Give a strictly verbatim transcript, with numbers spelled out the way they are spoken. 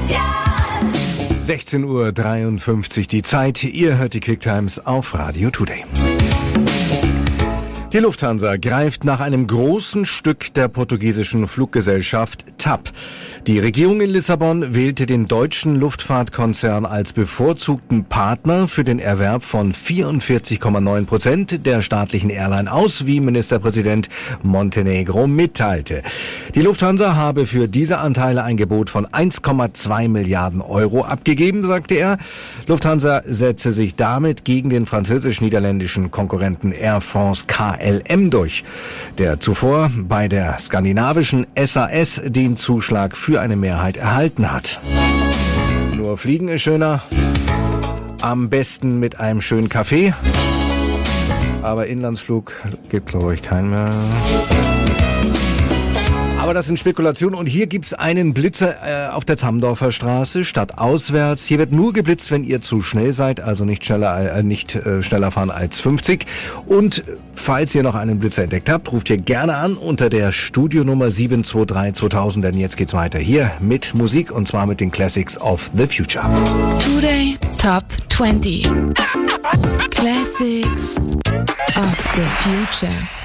sechzehn Uhr dreiundfünfzig die Zeit. Ihr hört die Quicktimes auf Radio Today. Die Lufthansa greift nach einem großen Stück der portugiesischen Fluggesellschaft T A P. Die Regierung in Lissabon wählte den deutschen Luftfahrtkonzern als bevorzugten Partner für den Erwerb von vierundvierzig Komma neun Prozent der staatlichen Airline aus, wie Ministerpräsident Montenegro mitteilte. Die Lufthansa habe für diese Anteile ein Gebot von eins Komma zwei Milliarden Euro abgegeben, sagte er. Lufthansa setze sich damit gegen den französisch-niederländischen Konkurrenten Air France K L M durch, der zuvor bei der skandinavischen S A S den Zuschlag für eine Mehrheit erhalten hat. Nur Fliegen ist schöner, am besten mit einem schönen Kaffee, aber Inlandsflug gibt, glaube ich, keinen mehr. Aber das sind Spekulationen und hier gibt's einen Blitzer äh, auf der Zammdorfer Straße, stadtauswärts. Hier wird nur geblitzt, wenn ihr zu schnell seid, also nicht schneller, äh, nicht äh, schneller fahren als fünfzig. Und falls ihr noch einen Blitzer entdeckt habt, ruft ihr gerne an unter der Studionummer sieben zwei drei zweitausend, denn jetzt geht's weiter hier mit Musik und zwar mit den Classics of the Future. Today Top zwanzig Classics of the Future.